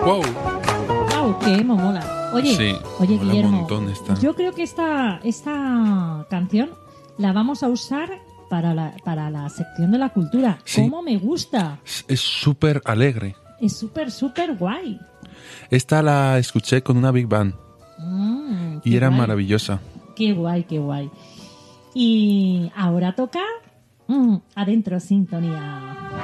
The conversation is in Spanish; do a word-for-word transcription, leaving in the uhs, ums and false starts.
¡Wow! ¡Wow! ¡Qué mola! Oye, Sí, oye mola un Guillermo, montón esta. yo creo que esta, esta canción la vamos a usar para la, para la sección de la cultura. Sí. ¡Cómo me gusta! Es- Es súper alegre. Es súper, súper guay. Esta la escuché con una Big Band Mm, y qué era guay. maravillosa. Qué guay, qué guay. Y ahora toca mm, Adentro Sintonía.